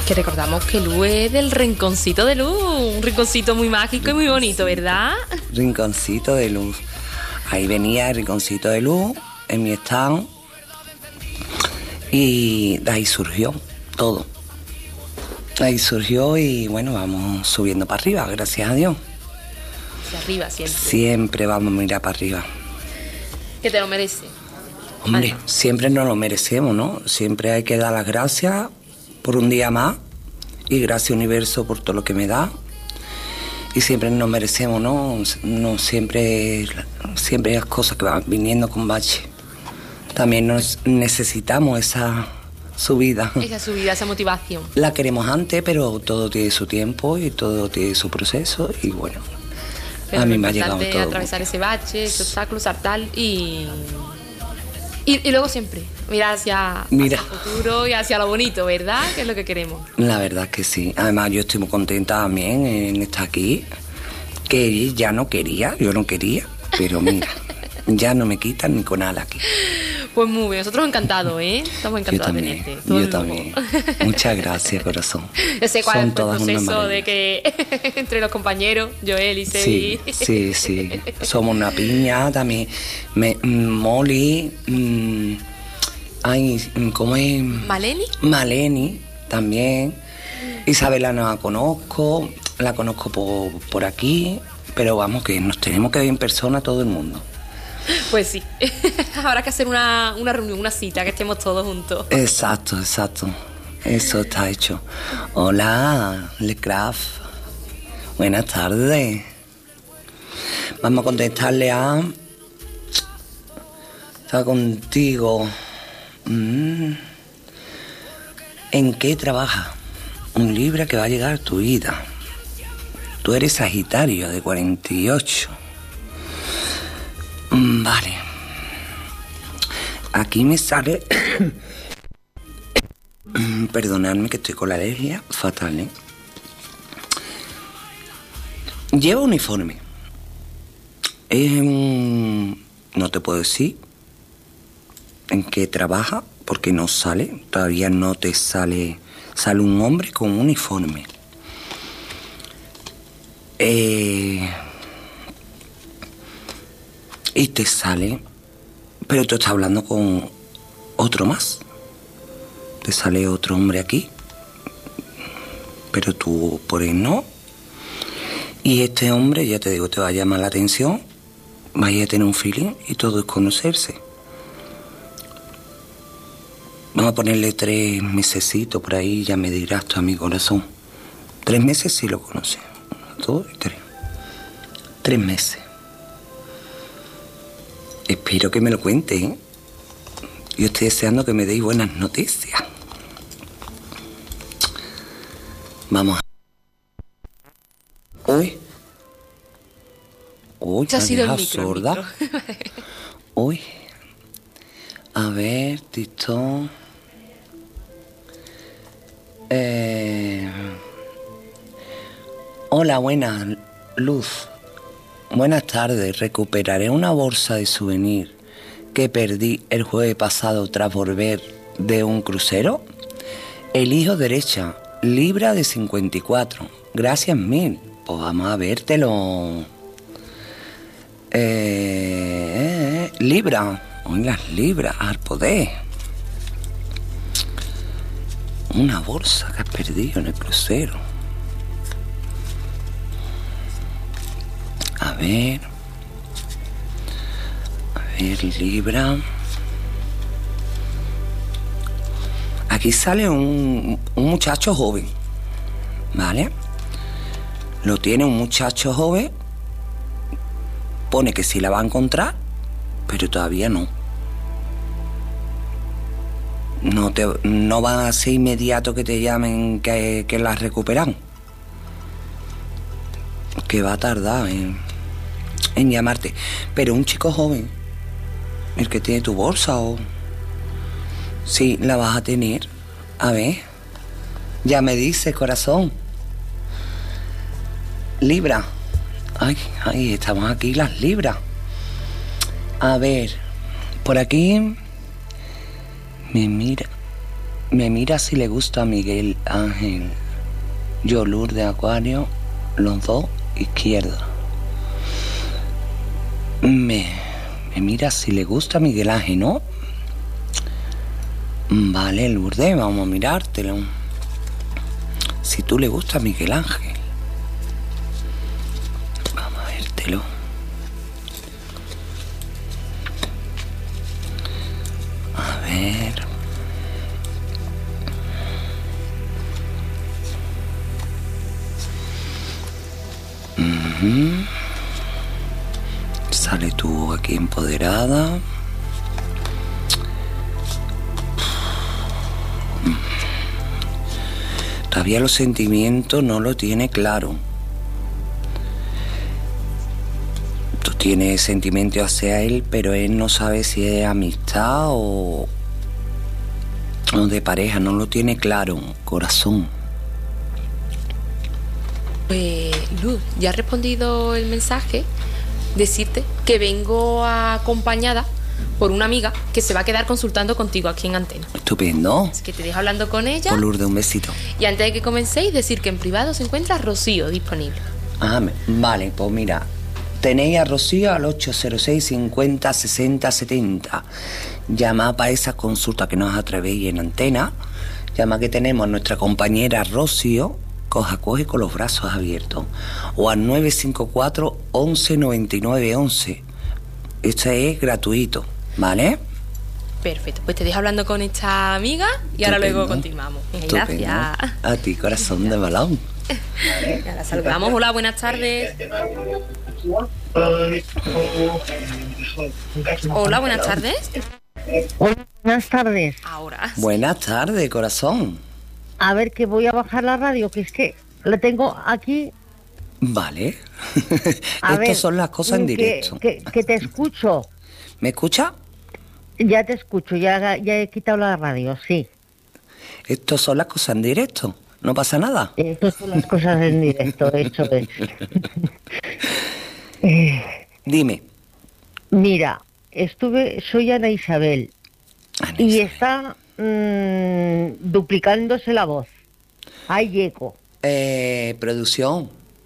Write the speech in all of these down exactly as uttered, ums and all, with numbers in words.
Que recordamos que Luz es del Rinconcito de Luz, un rinconcito muy mágico y muy bonito, ¿verdad? Rinconcito de Luz. Ahí venía el Rinconcito de Luz, en mi stand, y de ahí surgió todo. Ahí surgió y bueno, vamos subiendo para arriba, gracias a Dios. Hacia arriba siempre. Siempre vamos a mirar para arriba. Que te lo merece. Hombre, ah, siempre nos lo merecemos, ¿no? Siempre hay que dar las gracias por un día más y gracias universo por todo lo que me da. Y siempre nos merecemos, ¿no? No siempre, siempre las cosas que van viniendo con bache. También nos necesitamos esa subida. Esa subida, esa motivación. La queremos antes, pero todo tiene su tiempo y todo tiene su proceso y bueno, pero a mí me ha llegado todo. Atravesar ese bache, ese obstáculo, saltar y... Y, y luego siempre mirar hacia, Mira. hacia el futuro y hacia lo bonito, ¿verdad? Que es lo que queremos. La verdad es que sí. Además, yo estoy muy contenta también en estar aquí. Que ya no quería, yo no quería, pero mira, ya no me quitan ni con ala aquí. Pues muy bien, nosotros encantados, ¿eh? Estamos encantados de tenerte. Yo también. Muchas gracias, corazón. Yo sé cuál Son es el todas proceso de que entre los compañeros, Joel y Sebi. Sí, sí, sí. Somos una piña también. Me, Molly, mmm, ay, ¿cómo es? ¿Maleni? Maleni, también. Isabela no la conozco, la conozco por, por aquí, pero vamos, que nos tenemos que ver en persona todo el mundo. Pues sí, habrá que hacer una, una reunión, una cita, que estemos todos juntos. Exacto, exacto, eso está hecho. Hola, Lecraft, buenas tardes. Vamos a contestarle a... Está contigo. Mm. ¿En qué trabajas? Un Libra que va a llegar a tu vida. Tú eres Sagitario de cuarenta y ocho. Vale. Aquí me sale... Perdonadme que estoy con la alergia. Fatal, ¿eh? Lleva uniforme. Es un... No te puedo decir en qué trabaja, porque no sale. Todavía no te sale... Sale un hombre con un uniforme. Eh... Y te sale, pero tú estás hablando con otro más. Te sale otro hombre aquí, pero tú por él no. Y este hombre, ya te digo, te va a llamar la atención, vaya a tener un feeling y todo es conocerse. Vamos a ponerle tres mesecitos por ahí, ya me dirás tú a mi corazón. Tres meses sí lo conoces. Dos y tres. Tres meses. Espero que me lo cuente, ¿eh? Yo estoy deseando que me deis buenas noticias. Vamos a... Uy. Uy, ¿Qué ha sido el micro, sorda? Uy. A ver, Tito. Eh... Hola, buenas, Luz. Buenas tardes. Recuperaré una bolsa de souvenir que perdí el jueves pasado tras volver de un crucero. Elijo derecha, Libra de cincuenta y cuatro. Gracias mil. Pues vamos a vértelo. Eh, Libra. Hoy las libras, al poder. Una bolsa que has perdido en el crucero. A ver. A ver, Libra. Aquí sale un, un muchacho joven. ¿Vale? Lo tiene un muchacho joven. Pone que sí la va a encontrar, pero todavía no. No, te, no va a ser inmediato que te llamen que, que la recuperan. Que va a tardar en, en llamarte. Pero un chico joven, el que tiene tu bolsa, o... Sí, la vas a tener. A ver. Ya me dice, corazón. Libra. Ay, ay, estamos aquí las libras. A ver. Por aquí... Me mira. Me mira si le gusta a Miguel Ángel. Yo, Lourdes, Acuario, los dos izquierda. Me, me mira si le gusta a Miguel Ángel, ¿no? Vale, Lourdes, vamos a mirártelo. Si tú le gusta a Miguel Ángel. Vamos a vértelo. A ver. Uh-huh. Sale tú aquí empoderada. Todavía los sentimientos no lo tiene claro. Tú tienes sentimientos hacia él, pero él no sabe si es amistad o, o de pareja. No lo tiene claro, corazón. Pues, Luz, ya he respondido el mensaje. Decirte que vengo acompañada por una amiga que se va a quedar consultando contigo aquí en Antena. Estupendo. Así que te dejo hablando con ella. Por Lourdes, un besito. Y antes de que comencéis, decir que en privado se encuentra Rocío disponible. Ah, vale, pues mira, tenéis a Rocío al ocho cero seis, cincuenta, sesenta, setenta. Llama para esa consulta que nos atrevéis en Antena. Llama que tenemos a nuestra compañera Rocío, coja, coge con los brazos abiertos. O al nueve cinco cuatro, once, noventa y nueve, once. Esto es gratuito, ¿vale? Perfecto, pues te dejo hablando con esta amiga y ahora luego continuamos. Gracias. A ti, corazón de balón. La saludamos. Hola, buenas tardes. Hola, buenas tardes. Hola, buenas tardes. Ahora. Buenas tardes, corazón. A ver, que voy a bajar la radio, que es que la tengo aquí. Vale. Estas son las cosas en que, directo. Que, que te escucho. ¿Me escucha? Ya te escucho, ya, ya he quitado la radio, sí. Estas son las cosas en directo. No pasa nada. Estas son las cosas en directo, eso es. eh, Dime. Mira, estuve, soy Ana Isabel. Ana y Isabel. está mmm, duplicándose la voz. Hay eco. Eh, producción.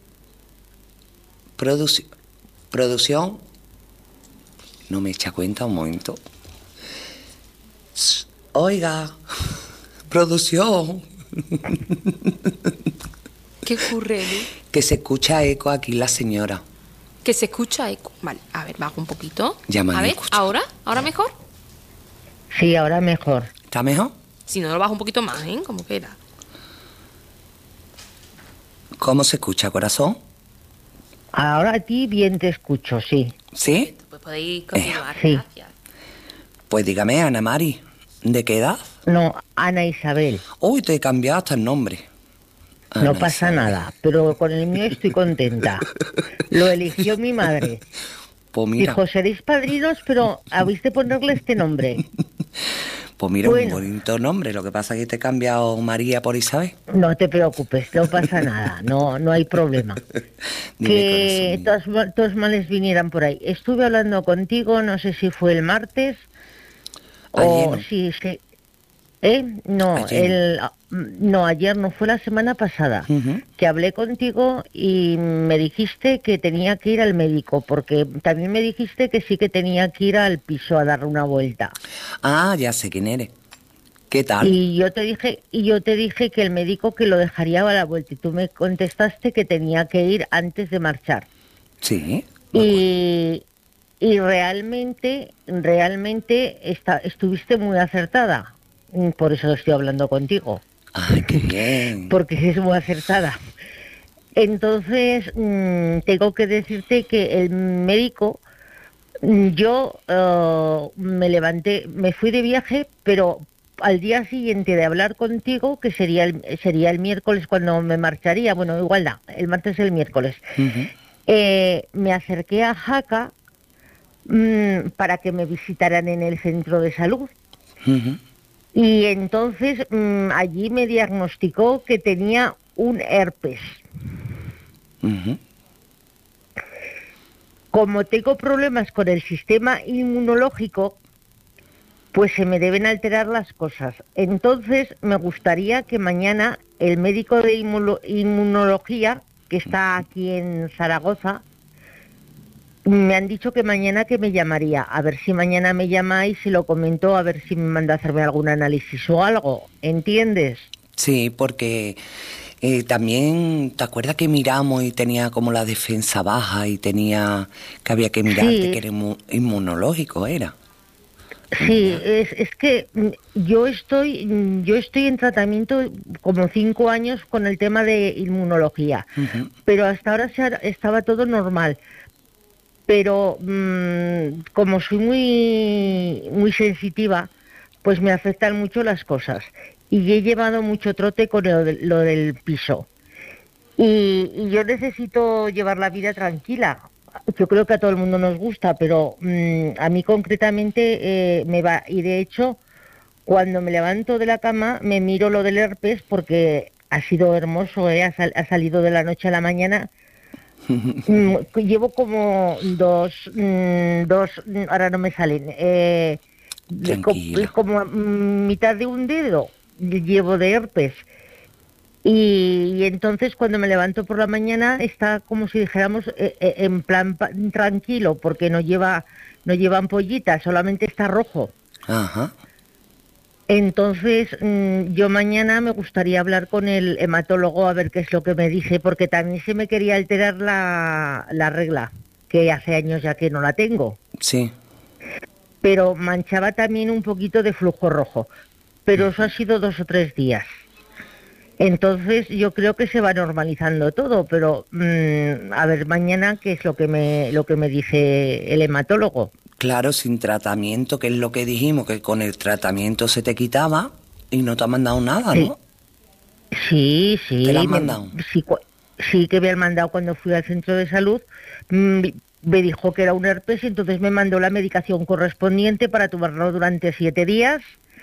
Produci- producción. No me echa cuenta un momento. Oiga, producción. ¿Qué ocurre, Luz? Que se escucha eco aquí la señora. Que se escucha eco. Vale, a ver, bajo un poquito. Ya me A ver, escucha. ¿ahora? ¿Ahora mejor? Sí, ahora mejor. ¿Está mejor? Si no, lo bajo un poquito más, ¿eh? Como quiera. ¿Cómo se escucha, corazón? Ahora a ti bien te escucho, sí. ¿Sí? Pues podéis continuar. Eh, sí. Gracias. Pues dígame, Ana Mari, ¿de qué edad? No, Ana Isabel. Uy, te he cambiado hasta el nombre. Ana No pasa Isabel. nada, pero con el mío estoy contenta. Lo eligió mi madre. Pues mira, Dijo, seréis padrinos, pero habéis de ponerle este nombre. pues mira, bueno. un bonito nombre. Lo que pasa es que te he cambiado María por Isabel. No te preocupes, no pasa nada, no, no hay problema. Dime, Que corazón, dime. todos, todos males vinieran por ahí. Estuve hablando contigo, no sé si fue el martes o Ayer no. si sí, ¿eh? No, Ayer. el no, ayer no, fue la semana pasada. Ujú. Que hablé contigo y me dijiste que tenía que ir al médico, porque también me dijiste que sí que tenía que ir al piso a dar una vuelta. Ah, ya sé quién eres. ¿Qué tal? Y yo te dije, y yo te dije que el médico que lo dejaría a la vuelta y tú me contestaste que tenía que ir antes de marchar. Sí. Y, y realmente, realmente está, estuviste muy acertada. Por eso estoy hablando contigo. Ay, qué bien. Porque es muy acertada. Entonces, mmm, tengo que decirte que el médico, yo uh, me levanté, me fui de viaje, pero al día siguiente de hablar contigo, que sería el, sería el miércoles cuando me marcharía, bueno, igual no, el martes el miércoles, Ujú. eh, me acerqué a Jaca mmm, para que me visitaran en el centro de salud. Ujú. Y entonces mmm, allí me diagnosticó que tenía un herpes. Ujú. Como tengo problemas con el sistema inmunológico, pues se me deben alterar las cosas. Entonces, me gustaría que mañana el médico de inmuno- inmunología, que está aquí en Zaragoza, me han dicho que mañana que me llamaría. A ver si mañana me llama y se lo comento, a ver si me manda a hacerme algún análisis o algo. ¿Entiendes? Sí, porque eh, también, ¿te acuerdas que miramos y tenía como la defensa baja y tenía que había que mirarte, Sí. que era inmu- inmunológico, era? Sí, Ya. es, es que mm, yo estoy mm, yo estoy en tratamiento como cinco años con el tema de inmunología, Ujú. pero hasta ahora se ha- estaba todo normal. Pero mm, como soy muy muy sensitiva, pues me afectan mucho las cosas. Y he llevado mucho trote con lo, de- lo del piso. Y, y yo necesito llevar la vida tranquila. Yo creo que a todo el mundo nos gusta, pero mm, a mí concretamente eh, me va. Y de hecho, cuando me levanto de la cama, me miro lo del herpes porque ha sido hermoso, ¿eh? Ha, sal- ha salido de la noche a la mañana. Mm, llevo como dos, mm, dos, mm, ahora no me salen, eh, de co- Tranquila. como mm, mitad de un dedo llevo de herpes. Y, y entonces cuando me levanto por la mañana está como si dijéramos eh, eh, en plan pa- tranquilo, porque no lleva, no lleva ampollita, solamente está rojo. Ajá. Entonces, mm, yo mañana me gustaría hablar con el hematólogo a ver qué es lo que me dice, porque también se me quería alterar la, la regla, que hace años ya que no la tengo, Sí. pero manchaba también un poquito de flujo rojo, pero eso ha sido dos o tres días. Entonces, yo creo que se va normalizando todo, pero mm, a ver mañana qué es lo que me lo que me dice el hematólogo. Claro, sin tratamiento, que es lo que dijimos, que con el tratamiento se te quitaba y no te han mandado nada, Sí. ¿no? Sí, ¿Te la sí, han me- mandado? sí, cu- sí que me han mandado cuando fui al centro de salud, mm, me dijo que era un herpes y entonces me mandó la medicación correspondiente para tomarlo durante siete días,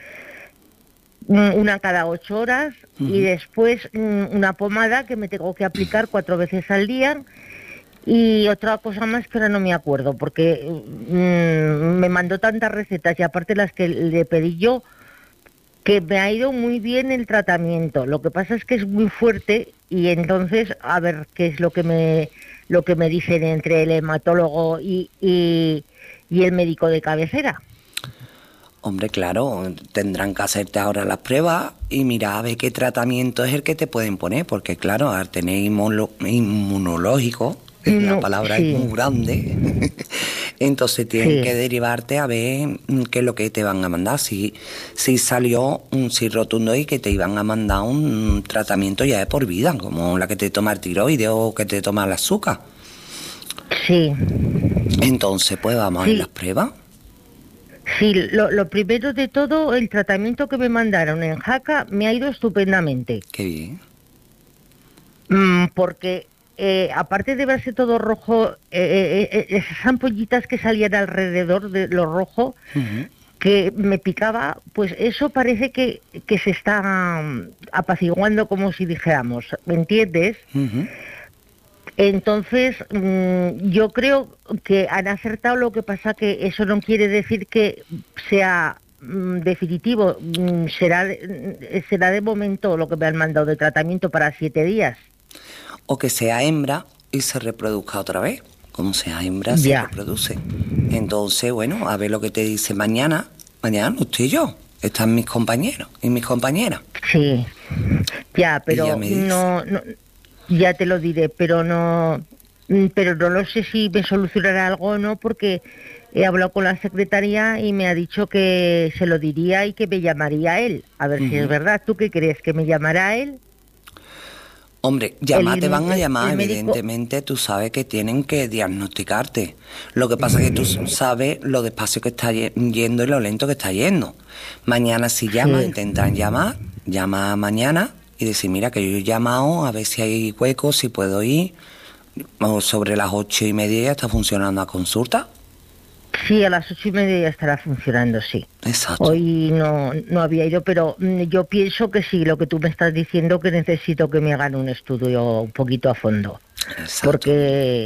mm, una cada ocho horas, y Ujú. después mm, una pomada que me tengo que aplicar cuatro veces al día, y otra cosa más que ahora no me acuerdo, porque mm, me mandó tantas recetas y aparte las que le pedí yo, que me ha ido muy bien el tratamiento. Lo que pasa es que es muy fuerte y entonces a ver qué es lo que me lo que me dicen entre el hematólogo y, y, y el médico de cabecera. Hombre, claro, tendrán que hacerte ahora las pruebas y mira a ver qué tratamiento es el que te pueden poner, porque claro, al tener inmuno- inmunológico, la No, palabra es sí, muy grande, entonces tienen sí, que derivarte a ver mm, qué es lo que te van a mandar. Si, si salió un sí rotundo y que te iban a mandar un tratamiento ya de por vida, como la que te toma el tiroides o que te toma el azúcar. sí, Entonces, pues vamos a ver las sí, pruebas. sí. Lo, lo primero de todo, el tratamiento que me mandaron en Jaca me ha ido estupendamente. Qué bien. Mm, porque eh, aparte de verse todo rojo, eh, eh, eh, esas ampollitas que salían alrededor de lo rojo, Ujú. que me picaba, pues eso parece que, que se está mm, apaciguando, como si dijéramos, ¿me entiendes? Ujú. Entonces, mm, yo creo que han acertado, lo que pasa que eso no quiere decir que sea mm, definitivo, mm, será, de- será de momento lo que me han mandado de tratamiento para siete días. O que sea hembra y se reproduzca otra vez. Como sea hembra, se Ya, reproduce. Entonces, bueno, a ver lo que te dice mañana. Mañana no estoy yo, están mis compañeros y mis compañeras. sí, ya, Y ya pero me dice. no, no, ya te lo diré, pero no, mm, pero no lo sé si me solucionará algo o no, porque he hablado con la secretaria y me ha dicho que se lo diría y que me llamaría él. A ver si es Ujú. verdad. ¿Tú qué crees? ¿Que me llamará él? Hombre, El, llamar te inmu- van a el, llamar, el médico. evidentemente, tú sabes que tienen que diagnosticarte. Lo que pasa es que tú sabes lo despacio que está ye- yendo y lo lento que está yendo. Mañana si llamas, Sí, intentan llamar, llama mañana y decir, mira que yo he llamado a ver si hay huecos, si puedo ir. O sobre las ocho y media ya está funcionando la consulta. sí, a las ocho y media ya estará funcionando, sí. Exacto, Hoy no, no había ido, pero mm, yo pienso que sí, lo que tú me estás diciendo, que necesito que me hagan un estudio un poquito a fondo. exacto. Porque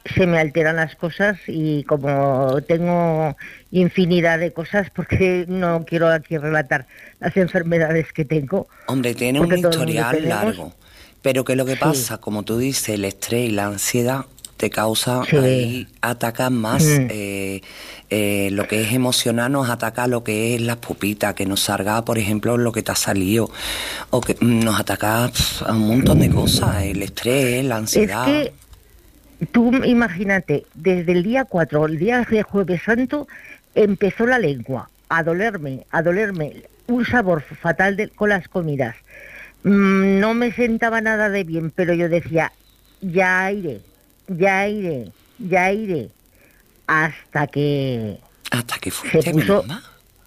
se me alteran las cosas y como tengo infinidad de cosas, porque no quiero aquí relatar las enfermedades que tengo. Hombre, tiene un historial largo, pero que lo que sí. pasa, como tú dices, el estrés y la ansiedad te causa, sí. ahí ataca más, mm. eh, eh, lo que es emocional nos ataca lo que es las pupitas, que nos salga, por ejemplo, lo que te ha salido, o que nos ataca pff, a un montón de cosas, el estrés, la ansiedad. Es que tú imagínate, desde el día cuatro, el día de Jueves Santo, empezó la lengua a dolerme, a dolerme, un sabor fatal de, con las comidas. Mm, no me sentaba nada de bien, pero yo decía, ya iré. Ya iré, ya iré, hasta que... Hasta que fuiste, se puso... mamá.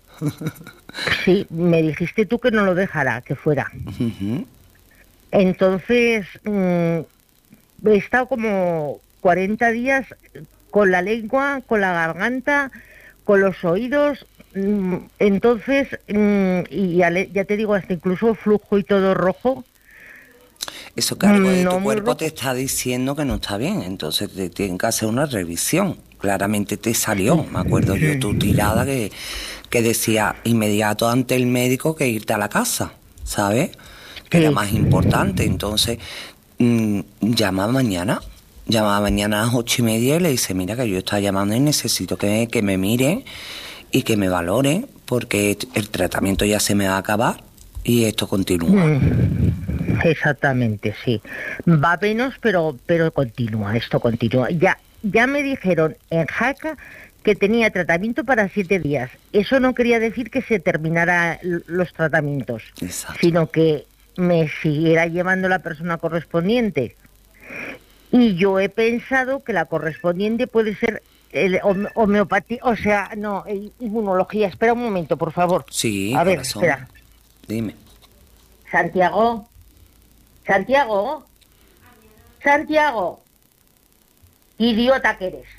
Sí, me dijiste tú que no lo dejara, que fuera. Uh-huh. Entonces, mmm, he estado como cuarenta días con la lengua, con la garganta, con los oídos, mmm, entonces, mmm, y ya, le, ya te digo, hasta incluso flujo y todo rojo. Eso cargo de no tu cuerpo te está diciendo que no está bien, entonces te tienen que hacer una revisión. Claramente te salió, me acuerdo yo tu tirada que, que decía inmediato ante el médico que irte a la casa, ¿sabes? Que sí. era más importante. Entonces mmm, llama mañana, llama mañana a las ocho y media y le dice, mira que yo estaba llamando y necesito que me, que me mire y que me valore porque el tratamiento ya se me va a acabar y esto continúa. Mm. Exactamente, sí. Va menos, pero pero continúa, esto continúa. Ya ya me dijeron en Jaca que tenía tratamiento para siete días. Eso no quería decir que se terminara los tratamientos, Exacto. Sino que me siguiera llevando la persona correspondiente. Y yo he pensado que la correspondiente puede ser el homeopatía, o sea, no, inmunología. Espera un momento, por favor. Sí, a ver, corazón. espera. Dime. Santiago. Santiago, Santiago, idiota que eres.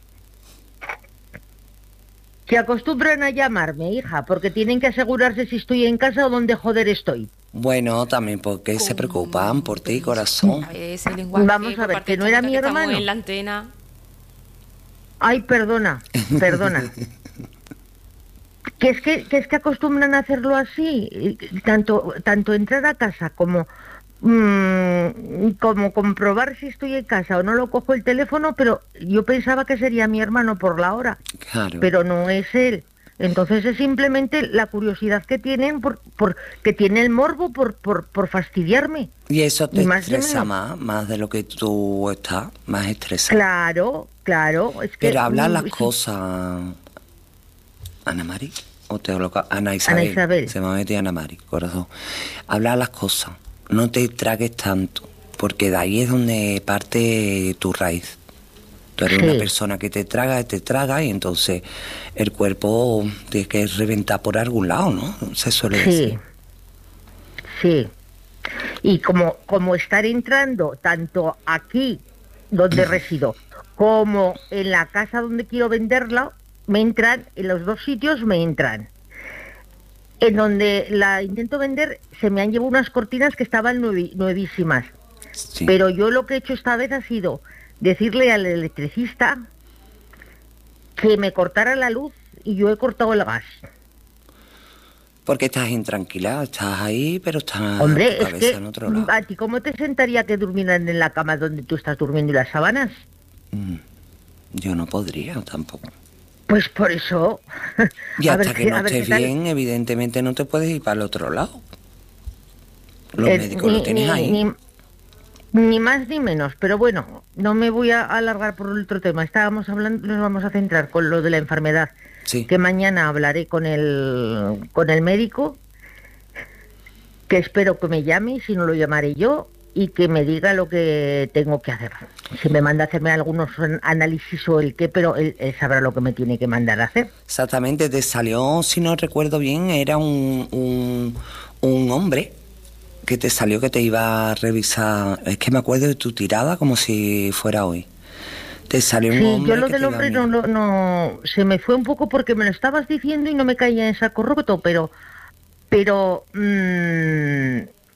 Se acostumbran a llamarme, hija, porque tienen que asegurarse si estoy en casa o dónde joder estoy. Bueno, también porque se preocupan por ti, corazón. Ese lenguaje, vamos a ver, que no era mi hermano. En la antena. Ay, perdona, perdona. Que es que, que es que acostumbran a hacerlo así, tanto, tanto entrar a casa como... como comprobar si estoy en casa o no lo cojo el teléfono, pero yo pensaba que sería mi hermano por la hora, claro. Pero no es él. Entonces es simplemente la curiosidad que tienen, por, por que tiene el morbo por, por, por fastidiarme. Y eso te y más estresa más, más de lo que tú estás, más estresado. Claro, claro. Es que, pero habla las sí. cosas, Ana Mari, o te lo, Ana Isabel, Ana Isabel. Se me ha metido Ana Mari, corazón. Habla las cosas. No te tragues tanto, porque de ahí es donde parte tu raíz. Tú eres sí. una persona que te traga, te traga, y entonces el cuerpo tiene que reventar por algún lado, ¿no? Se suele sí. decir. Sí. Y como, como estar entrando tanto aquí, donde resido, como en la casa donde quiero venderla, me entran, en los dos sitios me entran. En donde la intento vender se me han llevado unas cortinas que estaban nuevi, nuevísimas. Sí. Pero yo lo que he hecho esta vez ha sido decirle al electricista que me cortara la luz y yo he cortado el gas. Porque estás intranquila, estás ahí, pero estás Hombre, tu cabeza es que, en otro lado. ¿a ti cómo te sentaría que durmieran en la cama donde tú estás durmiendo y las sábanas? Mm, yo no podría tampoco. Pues por eso... Y hasta que no estés bien, evidentemente no te puedes ir para el otro lado. Los eh, médicos ni, lo tienes ni, ahí. Ni, ni más ni menos, pero bueno, no me voy a alargar por otro tema. Estábamos hablando, nos vamos a centrar con lo de la enfermedad. Sí. Que mañana hablaré con el, con el médico, que espero que me llame, si no lo llamaré yo, y que me diga lo que tengo que hacer. Si me manda a hacerme algunos análisis o el qué, pero él, él sabrá lo que me tiene que mandar a hacer. Exactamente, te salió, si no recuerdo bien, era un, un, un hombre que te salió que te iba a revisar. Es que me acuerdo de tu tirada como si fuera hoy. Te salió un sí, hombre. Yo lo que del hombre no, no, no, se me fue un poco porque me lo estabas diciendo y no me caía en saco roto, pero, pero, mmm,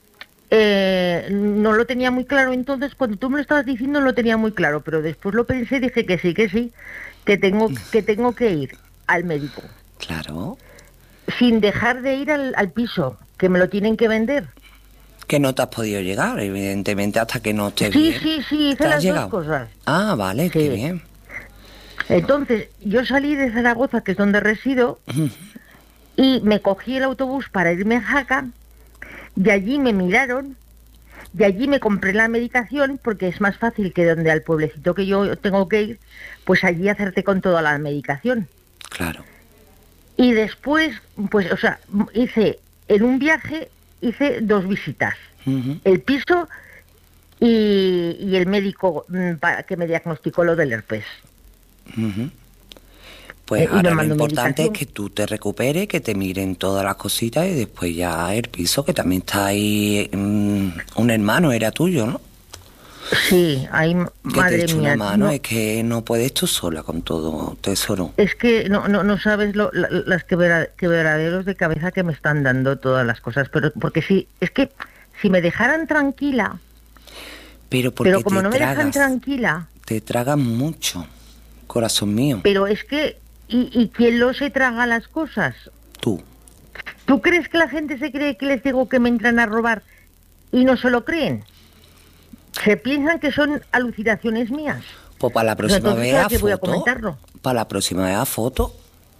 eh, no lo tenía muy claro entonces, cuando tú me lo estabas diciendo no lo tenía muy claro, pero después lo pensé y dije que sí, que sí, que tengo que, tengo que ir al médico. Claro. Sin dejar de ir al, al piso, que me lo tienen que vender. Que no te has podido llegar, evidentemente, hasta que no estés Sí, bien. sí, sí, hice las dos cosas. Ah, vale, Sí. qué bien. Entonces, yo salí de Zaragoza, que es donde resido, y me cogí el autobús para irme a Jaca, y allí me miraron, y allí me compré la medicación, porque es más fácil que donde al pueblecito que yo tengo que ir, pues allí hacerte con toda la medicación. Claro. Y después, pues, o sea, hice, en un viaje, hice dos visitas. Uh-huh. El piso y, y el médico mm, para que me diagnosticó lo del herpes. Uh-huh. Pues Eh, y me ahora lo mandó importante medicación. es que tú te recuperes, que te miren todas las cositas y después ya el piso, que también está ahí, mm, un hermano era tuyo, ¿no? Sí, ay, Que madre te eche mía. una mano, no, es que no puedes tú sola con todo, tesoro. es que no, no, no sabes lo, la- las quebra- quebraderos de cabeza que me están dando todas las cosas, pero porque sí, es que si me dejaran tranquila, Pero porque pero como te no me dejan tragas, tranquila, te tragas mucho, corazón mío, pero es que, ¿y, y quién lo se traga las cosas? tú. ¿Tú crees que la gente se cree que les digo que me entran a robar y no se lo creen? Se piensan que son alucinaciones mías. Pues para la próxima Entonces, vez ¿para a qué voy a foto, comentarlo? para la próxima vez a foto,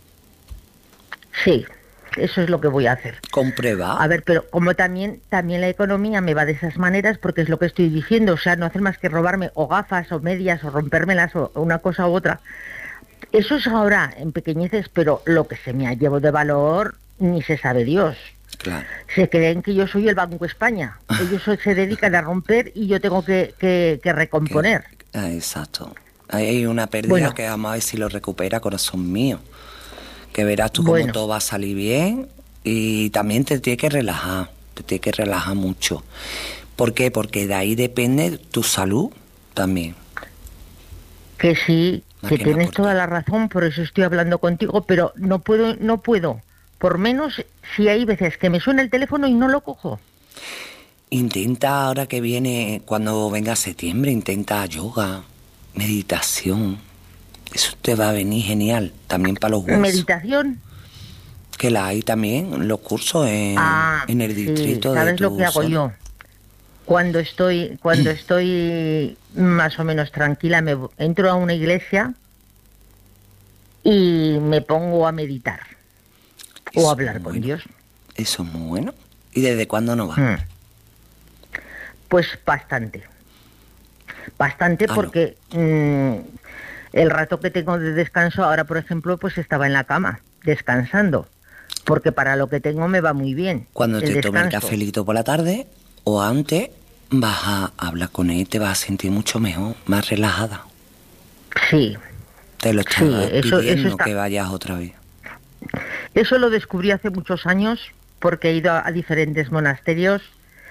Sí, eso es lo que voy a hacer. comprueba. A ver, pero como también también la economía me va de esas maneras, porque es lo que estoy diciendo, o sea, no hacer más que robarme o gafas o medias o rompérmelas o una cosa u otra. Eso es ahora en pequeñeces, pero lo que se me ha llevado de valor ni se sabe Dios. Claro. Se creen que yo soy el Banco España. Ellos se dedican a romper y yo tengo que, que, que recomponer. Que- ah, exacto. Ahí hay una pérdida Bueno. que vamos a ver si lo recupera, corazón mío. Que verás tú cómo Bueno. todo va a salir bien y también te tienes que relajar, te tienes que relajar mucho. ¿Por qué? Porque de ahí depende tu salud también. Que sí, Más que que tienes nada por toda ti. la razón, por eso estoy hablando contigo, pero no puedo, no puedo. Por menos si hay veces que me suena el teléfono y no lo cojo. Intenta ahora que viene, cuando venga septiembre, intenta yoga, meditación. Eso te va a venir genial, también para los huesos. Meditación. Que la hay también, los cursos en, Ah, en el sí, distrito de ¿sabes tu lo que hago zona. yo? Cuando estoy, cuando estoy más o menos tranquila, me vo- entro a una iglesia y me pongo a meditar Eso o a es hablar muy con bueno. Dios. Eso es muy bueno. ¿Y desde cuándo no vas? Mm. Pues bastante. Bastante Ah, no. porque mm, el rato que tengo de descanso ahora, por ejemplo, pues estaba en la cama, descansando. Porque para lo que tengo me va muy bien. Cuando el te tomes el descanso. cafelito por la tarde o antes, vas a hablar con él, te vas a sentir mucho mejor, más relajada. Sí, Te lo Sí, estaba eso- pidiendo eso está- que vayas otra vez. eso lo descubrí hace muchos años porque he ido a, a diferentes monasterios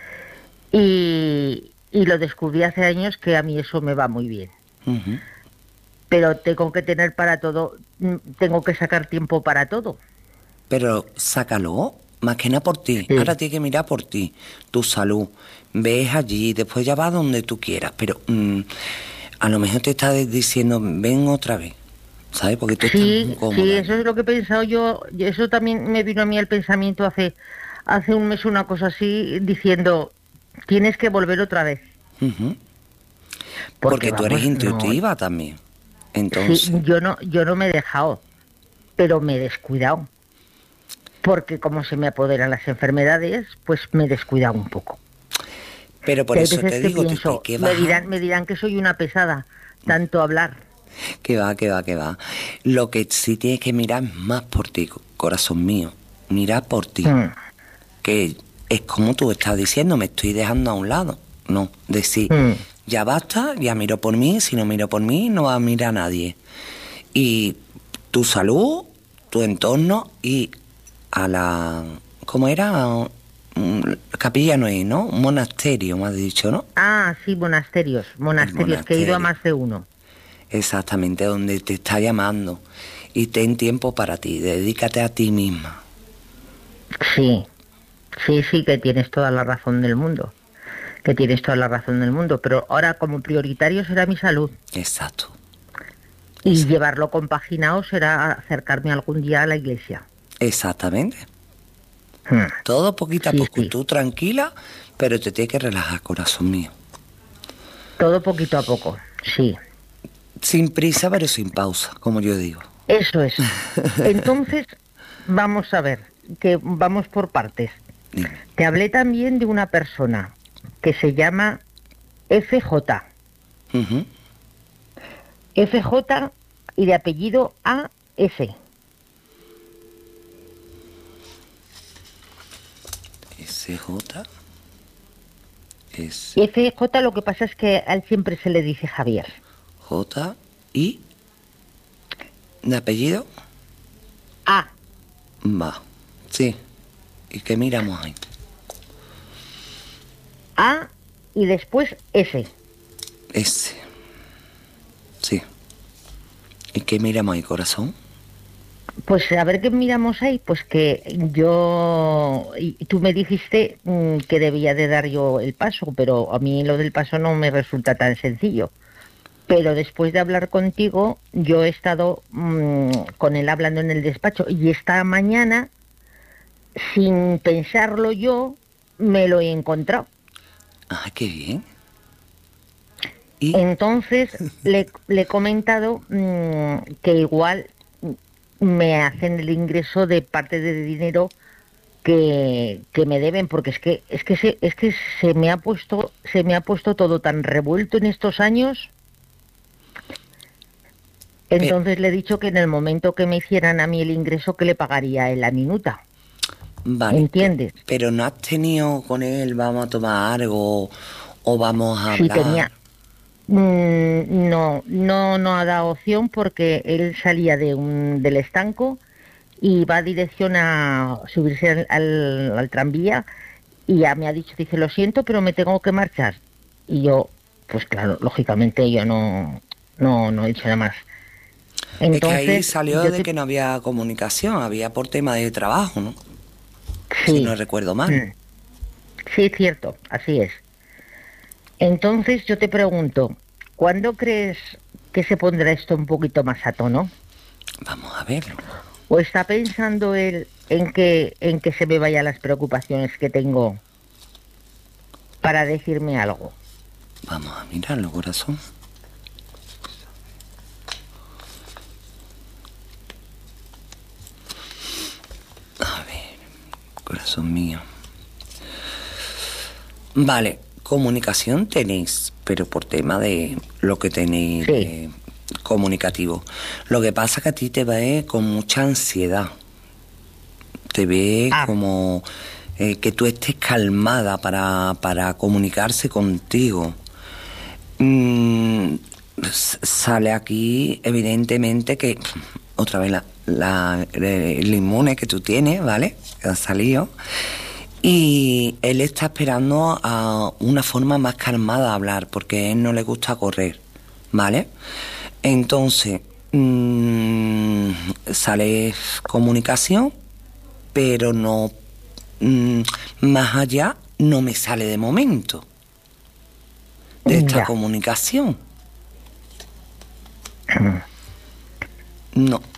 y, y lo descubrí hace años que a mí eso me va muy bien. Ujú. Pero tengo que tener para todo, mm, tengo que sacar tiempo para todo. Pero sácalo, más que nada por ti. Sí. Ahora tienes que mirar por ti, tu salud. Ves allí, después ya vas donde tú quieras. Pero mm, a lo mejor te está diciendo, ven otra vez, ¿sabes? Porque tú estás Sí, muy cómoda. sí, eso es lo que he pensado yo. y Eso también me vino a mí el pensamiento hace, hace un mes, una cosa así, diciendo, tienes que volver otra vez. Ujú. Porque, tú eres vamos, no- intuitiva también. Entonces, Sí, yo no, yo no me he dejado, pero me he descuidado. Porque como se me apoderan las enfermedades, pues me he descuidado un poco. pero por Que hay eso veces te que digo, te pienso, tienes que me bajar. dirán, me dirán que soy una pesada, tanto hablar. Que va, que va, que va. Lo que sí tienes que mirar es más por ti, co- corazón mío. Mirar por ti. Mm, Que es como tú estás diciendo, me estoy dejando a un lado. No, decir, Mm. ya basta, ya miro por mí, si no miro por mí, no va a mirar a nadie. Y tu salud, tu entorno y a la... ¿Cómo era? Mm, Capilla no es, ¿no? Un monasterio, me has dicho, ¿no? Ah, sí, monasterios, monasterios, que he ido a más de uno. Exactamente, donde te está llamando. Y ten tiempo para ti, dedícate a ti misma. Sí, sí, sí, que tienes toda la razón del mundo. que tienes toda la razón del mundo, pero ahora como prioritario será mi salud. Exacto. Y Exacto. llevarlo compaginado será acercarme algún día a la iglesia. Exactamente. Hmm. Todo poquito a Sí, poco, sí. tú tranquila, pero te tienes que relajar, corazón mío. Todo poquito a poco, sí. Sin prisa, pero sin pausa, como yo digo. Eso es. Entonces, vamos a ver, que vamos por partes. Dime. Te hablé también de una persona que se llama F J. Ujú. F J y de apellido A S. S J. S F J lo que pasa es que a él siempre se le dice Javier. J. I. ¿De apellido? A. Va. Sí. ¿Y qué miramos ahí? A y después S. S. Sí. ¿Y qué miramos ahí, corazón? Pues a ver qué miramos ahí, pues que yo, y tú me dijiste mm, que debía de dar yo el paso, pero a mí lo del paso no me resulta tan sencillo. Pero después de hablar contigo, yo he estado mmm, con él hablando en el despacho y esta mañana, sin pensarlo yo, me lo he encontrado. Ah, qué bien. ¿Y? Entonces le, le he comentado mmm, que igual me hacen el ingreso de parte de dinero que, que me deben, porque es que es que se, es que se me ha puesto se me ha puesto todo tan revuelto en estos años. Entonces Pe- le he dicho que en el momento que me hicieran a mí el ingreso que le pagaría en la minuta. Vale. ¿Entiendes? pe- Pero no has tenido con él, vamos a tomar algo o vamos a Sí hablar. tenía. Mm, no, no, no ha dado opción porque él salía de un, del estanco y va a dirección a subirse al, al, al tranvía y ya me ha dicho, dice, lo siento, pero me tengo que marchar. Y yo, pues claro, lógicamente yo no, no, no he dicho nada más. Es que ahí Entonces, salió yo de te- que no había comunicación, había por tema de trabajo, ¿no? sí, Si no recuerdo mal. mm, sí, cierto, así es. Entonces yo te pregunto, ¿cuándo crees que se pondrá esto un poquito más a tono? Vamos a verlo. ¿O está pensando él en que, en que se me vayan las preocupaciones que tengo para decirme algo? Vamos a mirarlo, corazón. A ver, corazón mío. Vale, comunicación tenéis, pero por tema de lo que tenéis Sí. de comunicativo. Lo que pasa es que a ti te ve con mucha ansiedad. Te ve Ah. como eh, que tú estés calmada para, para comunicarse contigo. Mm, s- sale aquí, evidentemente, que otra vez la, la- el inmune que tú tienes, ¿vale? Que ha salido. Y él está esperando a una forma más calmada de hablar, porque a él no le gusta correr, ¿vale? Entonces, mmm, sale comunicación, pero no, mmm, más allá no me sale de momento de esta Ya. comunicación. No.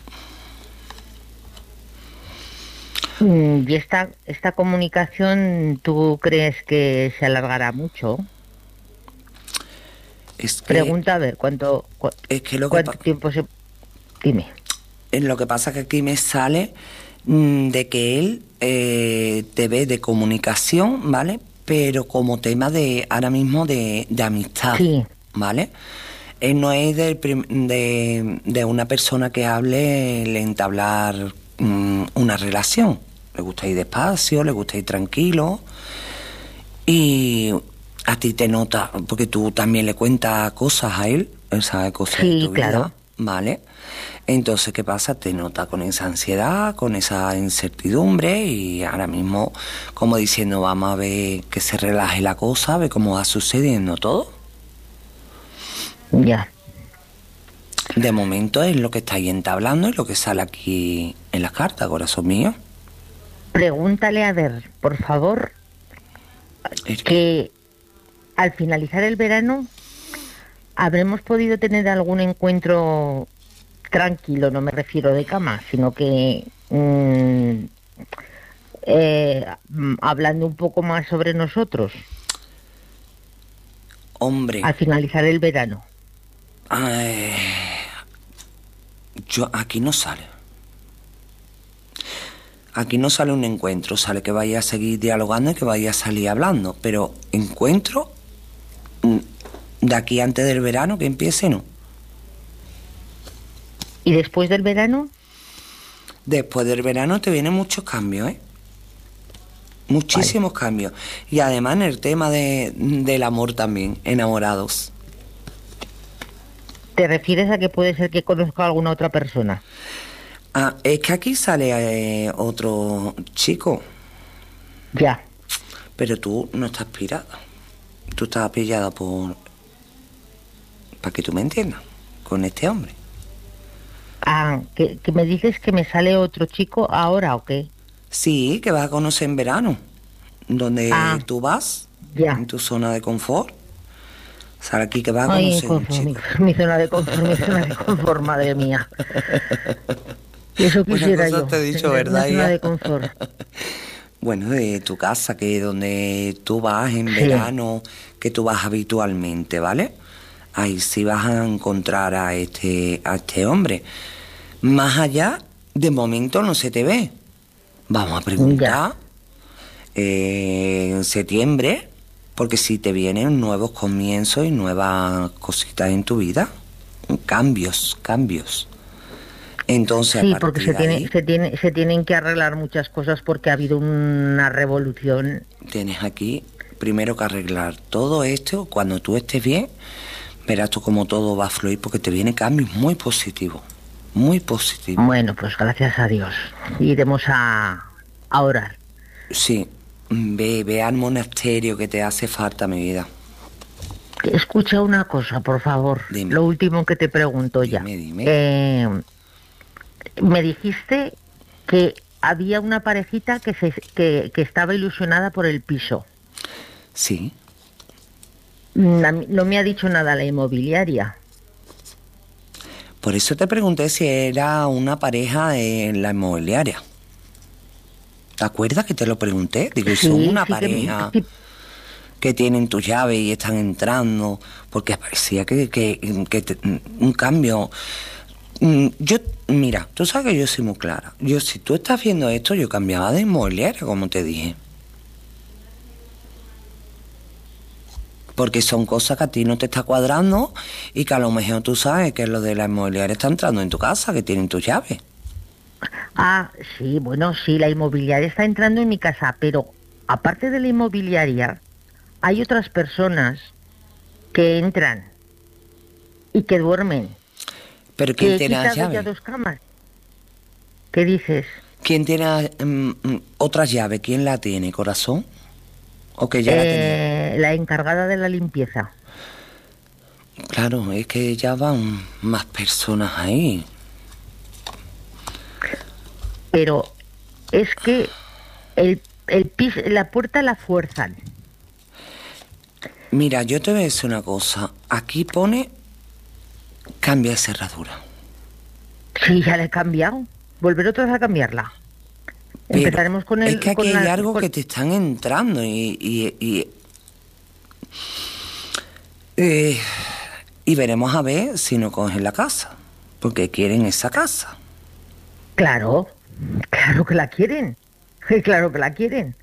Mm, ¿Y esta, esta comunicación tú crees que se alargará mucho? Es que, Pregunta a ver, ¿cuánto, cu- es que lo que cuánto pa- tiempo se...? Dime. Eh, Lo que pasa es que aquí me sale mm, de que él eh, te ve de comunicación, ¿vale? Pero como tema de, ahora mismo, de, de amistad, Sí. ¿vale? Él no es del prim- de, de una persona que hable, le entablar mm, una relación. Le gusta ir despacio, le gusta ir tranquilo. Y a ti te nota, porque tú también le cuentas cosas a él, él sabe cosas de Sí, tu claro. vida, ¿vale? Entonces, ¿qué pasa? Te nota con esa ansiedad, con esa incertidumbre y ahora mismo, como diciendo, vamos a ver que se relaje la cosa, a ver cómo va sucediendo todo. Ya. De momento es lo que estáis entablando y lo que sale aquí en las cartas, corazón mío. Pregúntale a ver, por favor, Es que- que al finalizar el verano, ¿habremos podido tener algún encuentro tranquilo? No me refiero de cama, sino que mmm, eh, hablando un poco más sobre nosotros. Hombre. Al finalizar el verano. Ay, yo aquí no sale. Aquí no sale un encuentro, sale que vaya a seguir dialogando y que vaya a salir hablando, pero encuentro de aquí antes del verano que empiece, no. ¿Y después del verano? Después del verano te vienen muchos cambios, ¿eh? Muchísimos vale. cambios. Y además en el tema de, del amor también, enamorados. ¿Te refieres a que puede ser que conozca a alguna otra persona? Ah, es que aquí sale eh, otro chico. Ya. Pero tú no estás pirada. Tú estás pillada por... Para que tú me entiendas. Con este hombre. Ah, ¿que, que me dices que me sale otro chico ahora o qué? Sí, que vas a conocer en verano. Donde ah, tú vas. Ya. En tu zona de confort. Sale aquí que vas a Ay, conocer confort, un chico. Mi, mi zona de confort, mi zona de confort, madre mía. Eso quisiera yo. Te he dicho, ¿verdad? Zona de confort. Bueno, de tu casa, que donde tú vas en sí. verano, que tú vas habitualmente, ¿vale? Ahí sí vas a encontrar a este, a este hombre. Más allá, de momento no se te ve. Vamos a preguntar eh, en septiembre, porque si te vienen nuevos comienzos y nuevas cositas en tu vida, cambios, cambios. Entonces, sí, porque se, tiene, ahí, se, tiene, se tienen que arreglar muchas cosas porque ha habido una revolución. Tienes aquí primero que arreglar todo esto. Cuando tú estés bien, verás tú cómo todo va a fluir porque te vienen cambios muy positivos, muy positivos. Bueno, pues gracias a Dios. Iremos a, a orar. Sí, ve, ve al monasterio que te hace falta, mi vida. Escucha una cosa, por favor. Dime. Lo último que te pregunto dime, ya. Dime. Eh, me dijiste que había una parejita que, se, que, que estaba ilusionada por el piso. Sí. No me ha dicho nada la inmobiliaria. Por eso te pregunté si era una pareja en la inmobiliaria. ¿Te acuerdas que te lo pregunté? Digo, sí, son una sí pareja que, sí. que tienen tu llave y están entrando, porque parecía que, que, que te, un cambio... Yo, mira, tú sabes que yo soy muy clara. Yo, si tú estás viendo esto, yo cambiaba de inmobiliaria, como te dije. Porque son cosas que a ti no te está cuadrando y que a lo mejor tú sabes que lo de la inmobiliaria está entrando en tu casa, que tienen tu llave. Ah, sí, bueno, sí, la inmobiliaria está entrando en mi casa, pero aparte de la inmobiliaria, hay otras personas que entran y que duermen. ¿Pero quién tiene la llave? Ya dos camas. ¿Qué dices? ¿Quién tiene um, otra llave? ¿Quién la tiene, corazón? ¿O que ya eh, la tenía? La encargada de la limpieza. Claro, es que ya van más personas ahí. Pero es que el, el piso, la puerta la fuerzan. Mira, yo te voy a decir una cosa. Aquí pone... Cambia de cerradura. Sí, ya la he cambiado. Volveré otra vez a cambiarla. Pero empezaremos con el... Es que aquí hay la, algo con... que te están entrando y... Y, y, eh, y veremos a ver si no cogen la casa. Porque quieren esa casa. Claro, claro que la quieren. Claro que la quieren.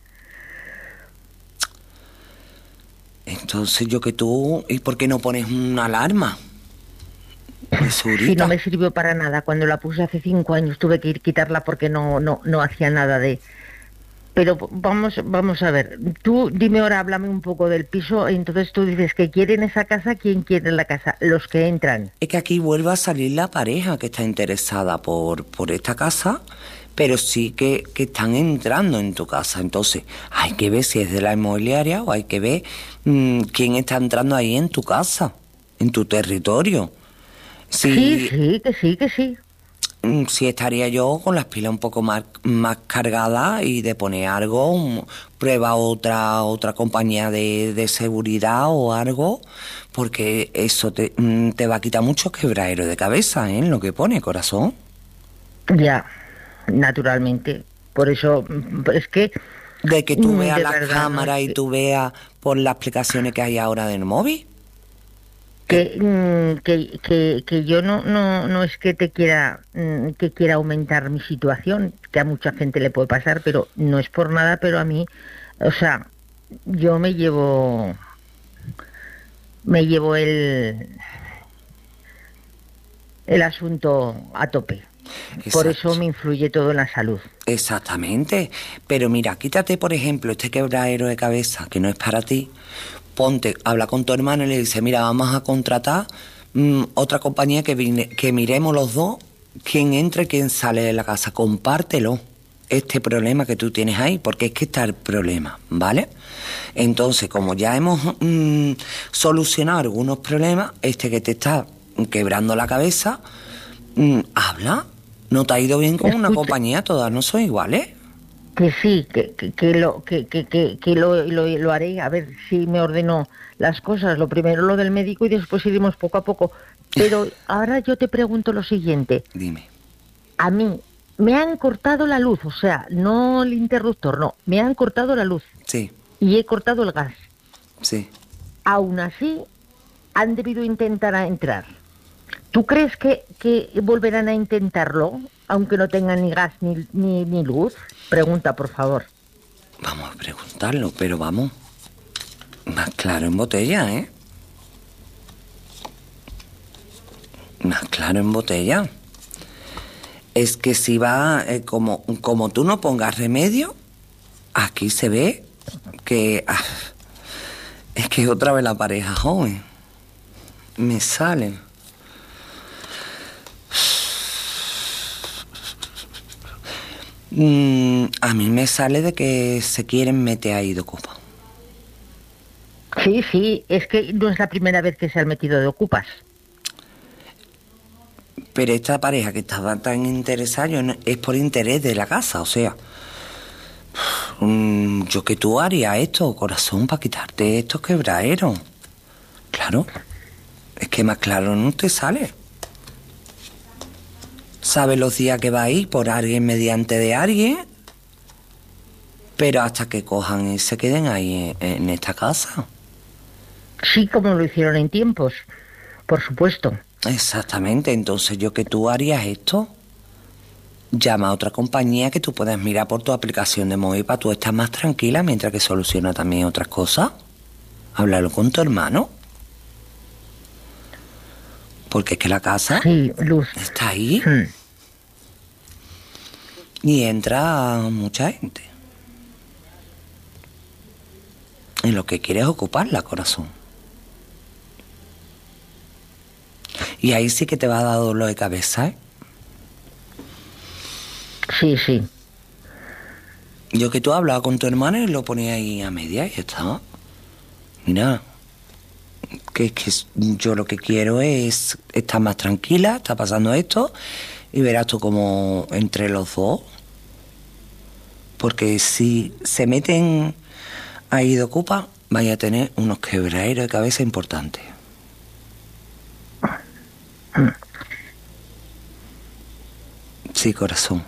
Entonces yo que tú... ¿Y por qué no pones una alarma? Sí, no me sirvió para nada. Cuando la puse hace cinco años tuve que ir quitarla porque no no no hacía nada de... Pero vamos vamos a ver. Tú dime ahora, háblame un poco del piso. Entonces tú dices que quieren esa casa. ¿Quién quiere la casa? Los que entran. Es que aquí vuelve a salir la pareja que está interesada por, por esta casa, pero sí que, que están entrando en tu casa. Entonces hay que ver si es de la inmobiliaria o hay que ver mmm, quién está entrando ahí en tu casa, en tu territorio. Sí, sí, sí, que sí, que sí. mm, sí estaría yo con las pilas un poco más, más cargadas y de poner algo, un- prueba otra otra compañía de, de seguridad o algo, porque eso te, mm, te va a quitar mucho quebradero de cabeza, ¿eh? Lo que pone, corazón. Ya, naturalmente. Por eso, mm, es que, De que tú mm, veas de las verdad, no es cámaras y que... tú veas por las aplicaciones que hay ahora del móvil. que, mm, que, que, que yo no, no, no es que te quiera mm, que quiera aumentar mi situación, que a mucha gente le puede pasar, pero no es por nada, pero a mí, o sea, yo me llevo me llevo el el asunto a tope. Por Exacto. eso me influye todo en la salud. Exactamente. Pero mira, quítate, por ejemplo, este quebradero de cabeza que no es para ti. Ponte, habla con tu hermano y le dice, mira, vamos a contratar mm, otra compañía que, vine- que miremos los dos quién entra y quién sale de la casa. Compártelo, este problema que tú tienes ahí, porque es que está el problema, ¿vale? Entonces, como ya hemos mm, solucionado algunos problemas, este que te está quebrando la cabeza, mm, habla. ¿No te ha ido bien con una Escucha, compañía? Todas no son iguales. que sí, que, que, que lo que, que, que, que lo, lo, lo haré, a ver si me ordeno las cosas. Lo primero lo del médico y después iremos poco a poco. Pero ahora yo te pregunto lo siguiente. Dime. A mí me han cortado la luz, o sea, no el interruptor, no, me han cortado la luz Sí, y he cortado el gas. sí. Aún así, han debido intentar a entrar. ¿Tú crees que, que volverán a intentarlo, aunque no tengan ni gas ni, ni, ni luz? Pregunta, por favor. Vamos a preguntarlo, pero vamos. Más claro en botella, ¿eh? Más claro en botella. Es que si va, eh, como, como tú no pongas remedio, aquí se ve que... ah, es que otra vez la pareja joven. Me salen. Mm, a mí me sale de que se quieren meter ahí de copa. Sí, sí, es que no es la primera vez que se han metido de ocupas. Pero esta pareja que estaba tan interesada yo no- es por interés de la casa, o sea... mm, yo que tú harías esto, corazón, para quitarte estos quebraderos. Claro, es que más claro no te sale. Sabes los días que va a ir por alguien mediante de alguien, pero hasta que cojan y se queden ahí en, en esta casa. Sí, como lo hicieron en tiempos, por supuesto. Exactamente, entonces yo que tú harías esto, llama a otra compañía que tú puedas mirar por tu aplicación de móvil para tú estar más tranquila mientras que soluciona también otras cosas. Háblalo con tu hermano. Porque es que la casa Sí, Luz. está ahí Hmm. y entra mucha gente. Y lo que quiere es ocuparla, corazón. Y ahí sí que te va a dar dolor de cabeza, ¿eh? Sí, sí. Yo que tú hablabas con tu hermana y lo ponías ahí a media y ya está. Mira, que es que yo lo que quiero es estar más tranquila, está pasando esto, y verás tú como entre los dos. Porque si se meten ahí de ocupa, vaya a tener unos quebraderos de cabeza importantes. Sí, corazón.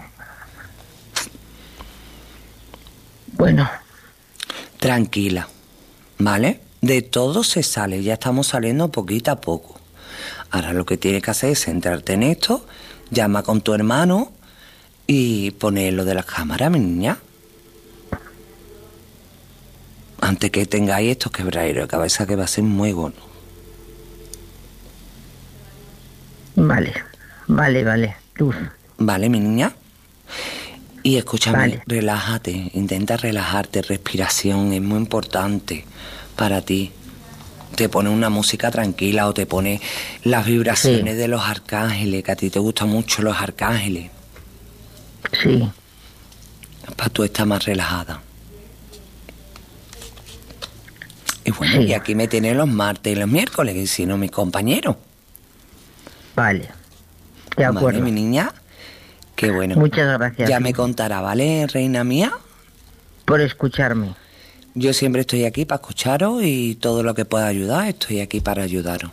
Bueno, Tranquila, ¿vale? De todo se sale, ya estamos saliendo poquito a poco. Ahora lo que tienes que hacer es centrarte en esto, llama con tu hermano y poner lo de la cámara, mi niña. Antes que tengáis estos quebraderos de cabeza que va a ser muy bueno. vale, vale, vale, Luz. ¿Vale, mi niña? Y escúchame, Vale. relájate, intenta relajarte, respiración es muy importante para ti. Te pone una música tranquila o te pone las vibraciones Sí. de los arcángeles, que a ti te gustan mucho los arcángeles, Sí, para tú estar más relajada. Y bueno, Sí. y aquí me tienen los martes y los miércoles, que si no, mis compañeros. vale. De acuerdo. Vale, mi niña. Qué bueno. Muchas gracias. Ya me contará, ¿vale, reina mía? Por escucharme. Yo siempre estoy aquí para escucharos y todo lo que pueda ayudar, estoy aquí para ayudaros.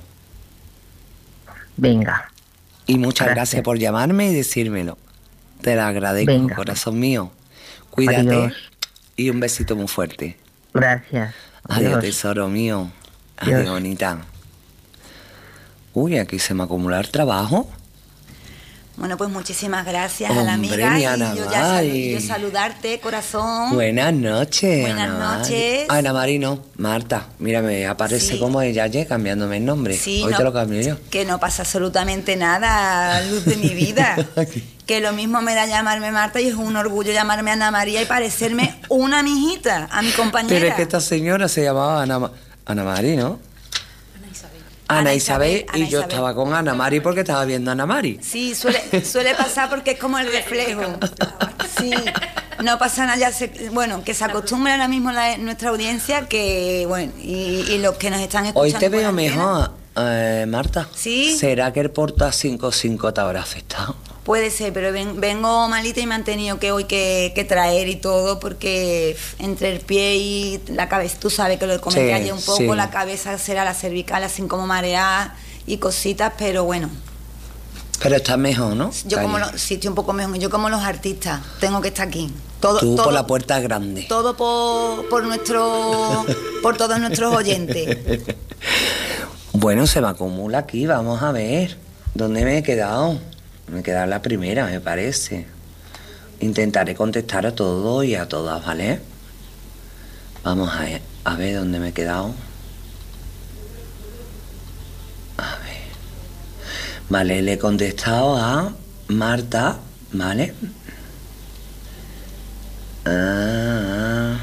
Venga. Y muchas gracias, Gracias por llamarme y decírmelo. Te lo agradezco, Venga. corazón mío. Cuídate. Adiós. Y un besito muy fuerte. Gracias. Adiós, Adiós. tesoro mío. Adiós, Adiós. bonita. Uy, aquí se me acumula el trabajo. Bueno, pues muchísimas gracias a la Hombre, amiga mi y Ana yo, ya sal- Mari. yo saludarte, corazón. Buenas noches. Buenas Ana Mari. noches. Ana Mari no, Marta. Mira, me aparece Sí. como ella ayer cambiándome el nombre. Sí, Hoy no, te lo cambio yo. que no pasa absolutamente nada, luz de mi vida. Que lo mismo me da llamarme Marta y es un orgullo llamarme Ana María y parecerme una mijita a mi compañera. Pero es que esta señora se llamaba Ana, Ma- Ana Mari, ¿no? Ana Ana Isabel, Isabel, y Ana yo Isabel. estaba con Ana Mari porque estaba viendo a Ana Mari. Sí, suele, suele pasar porque es como el reflejo. Sí, no pasa nada, ya se, bueno, que se acostumbra ahora mismo la, nuestra audiencia que, bueno, y, y los que nos están escuchando. Hoy te por veo antena. mejor, eh, Marta. ¿Sí? ¿Será que el Porta cinco cinco te habrá afectado? Puede ser, pero ven- vengo malita y me han tenido que hoy que, que traer y todo porque pf, entre el pie y la cabeza, tú sabes que lo comenté Sí, ayer un poco, sí. la cabeza será la cervical, así como mareada y cositas, pero bueno, Pero estás mejor, ¿no? yo como Cari? los, sí, estoy un poco mejor, yo como los artistas tengo que estar aquí. Todo, Tú todo, por la puerta grande. todo por, por nuestro, por todos nuestros oyentes. Bueno, se me acumula aquí, vamos a ver. ¿Dónde me he quedado? Me he quedado en la primera, me parece. Intentaré contestar a todos y a todas, ¿vale? Vamos a ver, a ver dónde me he quedado. A ver. Vale, le he contestado a Marta, ¿vale? Ah,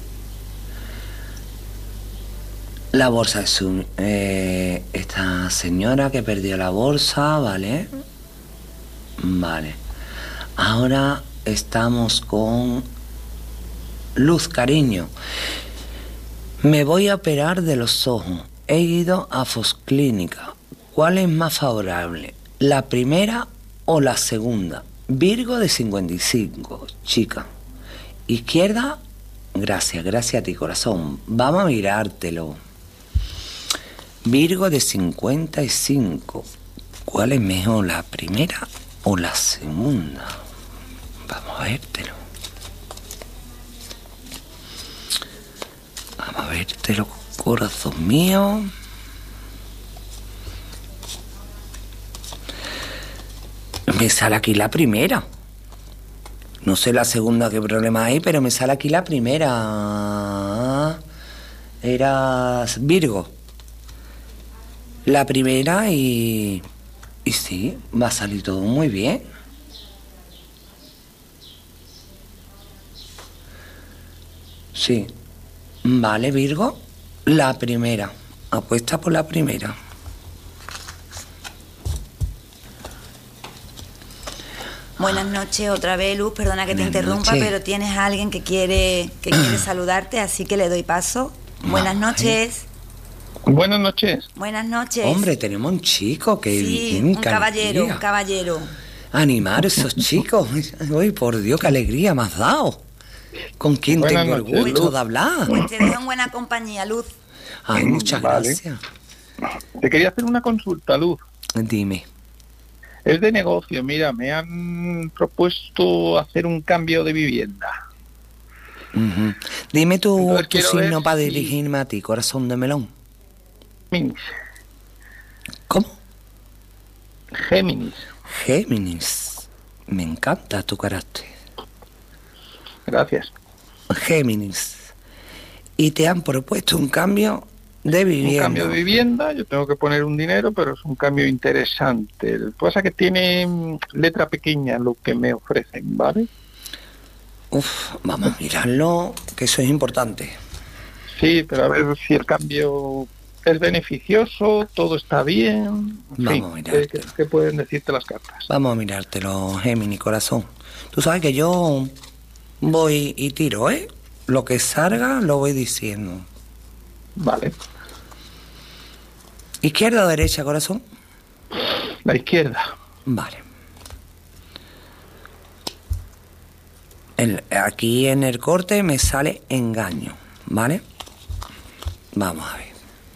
la bolsa es su, eh, esta señora que perdió la bolsa, ¿vale? Vale. Ahora estamos con Luz, cariño. Me voy a operar de los ojos. He ido a Fosclínica. ¿Cuál es más favorable? ¿La primera o la segunda? Virgo de cincuenta y cinco, chica. Izquierda, gracias, gracias a ti, corazón. Vamos a mirártelo. Virgo de cincuenta y cinco. ¿Cuál es mejor, la primera o la segunda? Vamos a vértelo. Vamos a vértelo, corazón mío. Me sale aquí la primera. No sé la segunda qué problema hay, pero me sale aquí la primera. Era Virgo. La primera y... Y sí, va a salir todo muy bien. Sí. Vale, Virgo. La primera. Apuesta por la primera. Buenas noches otra vez, Luz, perdona que te Buenas interrumpa, noches. pero tienes a alguien que quiere, que quiere saludarte, así que le doy paso. Buenas Vale. noches. Buenas noches. Buenas noches. Hombre, tenemos un chico que... sí, qué un encantaría. caballero, un caballero. Animar a esos chicos. Uy, por Dios, qué alegría me has dado. ¿Con quién Buenas tengo el noches, gusto Luz. de hablar? Pues te dejo en buena compañía, Luz. Ay, muchas Vale. gracias. Te quería hacer una consulta, Luz. Dime. Es de negocio. Mira, me han propuesto hacer un cambio de vivienda. Ujú. Dime tu, Entonces, tu quiero signo ver para si- dirigirme a ti, corazón de melón. Géminis. ¿Cómo? Géminis. Géminis. Me encanta tu carácter. Gracias. Géminis. Y te han propuesto un cambio de Un vivienda. cambio de vivienda, yo tengo que poner un dinero, pero es un cambio interesante. Lo que pasa es que tiene mm, letra pequeña lo que me ofrecen, ¿vale? Uf, vamos a mirarlo, que eso es importante. Sí, pero a ver si el cambio es beneficioso, todo está bien. En Vamos fin, a ¿qué, mirártelo. qué- qué pueden decirte las cartas? Vamos a mirártelo, Géminis, corazón. Tú sabes que yo voy y tiro, ¿eh? Lo que salga lo voy diciendo. Vale. ¿Izquierda o derecha, corazón? La izquierda. Vale. El, aquí en el corte me sale engaño, ¿vale? Vamos a ver.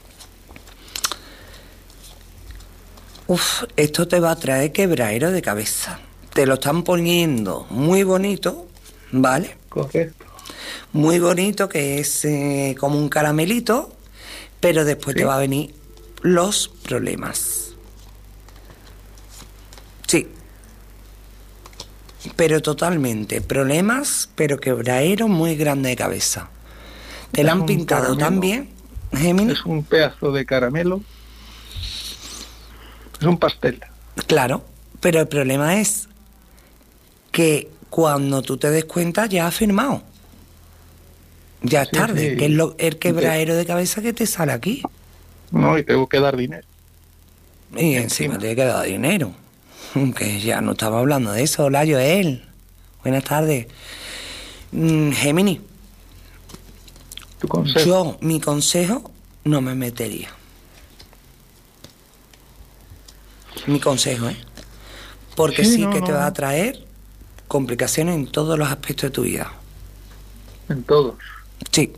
Uf, esto te va a traer quebradero de cabeza. Te lo están poniendo muy bonito, ¿vale? Correcto. Muy bonito, que es eh, como un caramelito, pero después ¿Sí? te va a venir los problemas. Sí. Pero totalmente. Problemas, pero quebradero muy grande de cabeza. Te la Es han un pintado caramelo. tan bien, Géminis. Es un pedazo de caramelo. Es un pastel. Claro, pero el problema es que cuando tú te des cuenta ya has firmado. Ya es Sí, tarde, sí. que es lo, el quebradero de cabeza que te sale aquí. No, y tengo que dar dinero. Y encima te queda dinero. Que ya no estaba hablando de eso. Hola, Joel. Buenas tardes. Mm, Géminis, Tu consejo. yo, mi consejo, no me metería. Mi consejo, ¿eh? Porque sí, Sí, no, que no, te va a no. traer complicaciones en todos los aspectos de tu vida. En todos. Sí.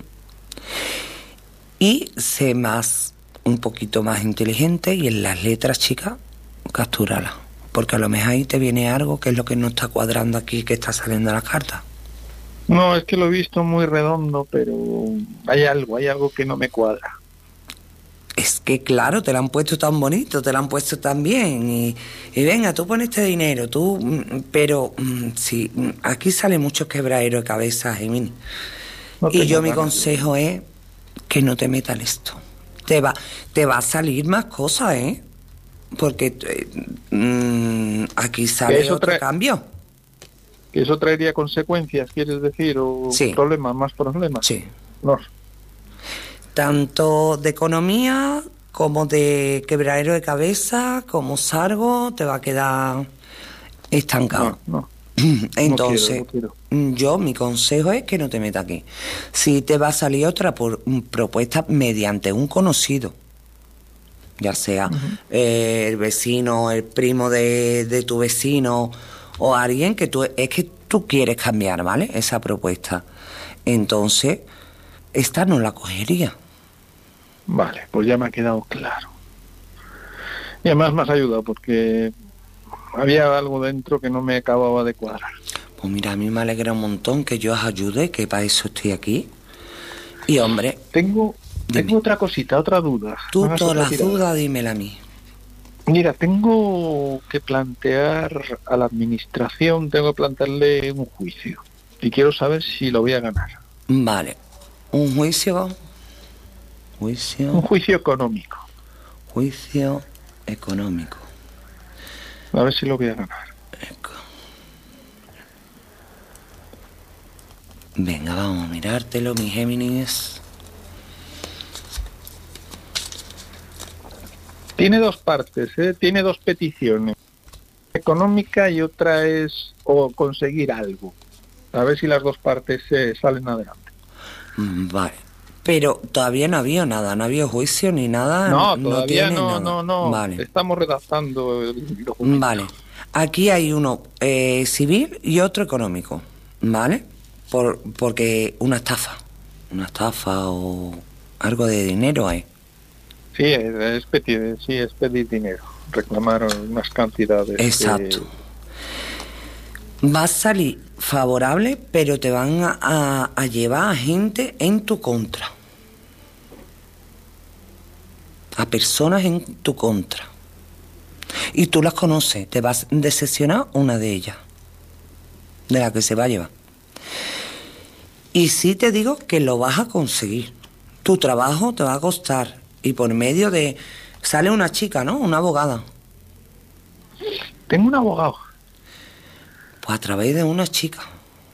Y sé más, un poquito más inteligente, y en las letras, chicas, captúralas. Porque a lo mejor ahí te viene algo que es lo que no está cuadrando aquí, que está saliendo en las cartas. No, es que lo he visto muy redondo, pero hay algo, hay algo que no me cuadra. Es que claro, te lo han puesto tan bonito, te lo han puesto tan bien. Y, y venga, tú pones este dinero, tú... mm, Pero mm, sí, mm, aquí sale mucho quebradero de cabeza, Gemini. No Y tengo yo mi ganas. consejo es que no te metas en esto. Te va, te va a salir más cosas, ¿eh? Porque eh, mm, aquí sale eso otro trae- cambio. ¿Que eso traería consecuencias, quieres decir? ¿O Sí. problemas, más problemas? Sí. No. Tanto de economía como de quebradero de cabeza, como sargo, te va a quedar estancado. No, no. Entonces, No quiero, no yo mi consejo es que no te metas aquí. Si te va a salir otra por, mm, propuesta mediante un conocido, ya sea eh, el vecino, el primo de, de tu vecino o alguien que tú, es que tú quieres cambiar, ¿vale? Esa propuesta. Entonces, esta no la cogería. Vale, pues ya me ha quedado claro. Y además me has ayudado porque había algo dentro que no me acababa de cuadrar. Pues mira, a mí me alegra un montón que yo os ayude, que para eso estoy aquí. Y hombre, Tengo, Dime. tengo otra cosita, otra duda. tú Hagas todas otra las tirada. dudas dímela a mí. Mira, tengo que plantear a la administración, tengo que plantearle un juicio. Y quiero saber si lo voy a ganar. Vale, un juicio, Un juicio, juicio económico. juicio económico. A ver si lo voy a ganar. Eco- Venga, vamos a mirártelo, mi Géminis. Tiene dos partes, ¿eh? Tiene dos peticiones. Económica y otra es o conseguir algo. A ver si las dos partes eh, salen adelante. Mm, Vale. Pero todavía no había nada, no había juicio ni nada. No, todavía tiene no, nada. no, no. Vale. Estamos redactando el documento. Vale. Aquí hay uno eh, civil y otro económico, ¿vale? Por, porque una estafa, una estafa o algo de dinero hay. Sí, es, es pedir, sí, es pedir dinero. Reclamaron unas cantidades. Exacto. Va a salir favorable, pero te van a, a- a llevar a gente en tu contra. A personas en tu contra. Y tú las conoces, te vas a decepcionar una de ellas, de la que se va a llevar. Y sí te digo que lo vas a conseguir. Tu trabajo te va a costar. Y por medio de... Sale una chica, ¿no? Una abogada. Tengo un abogado. Pues a través de una chica.